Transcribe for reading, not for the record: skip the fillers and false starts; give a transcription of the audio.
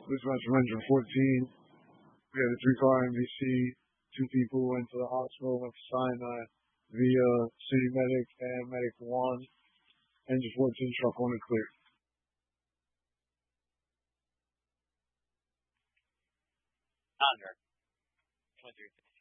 Dispatch from engine 14. We had a 3-car MVC. 2 people went to the hospital, went to Sinai via City Medic and Medic 1. Engine 14, truck 1 and clear. Under 2356.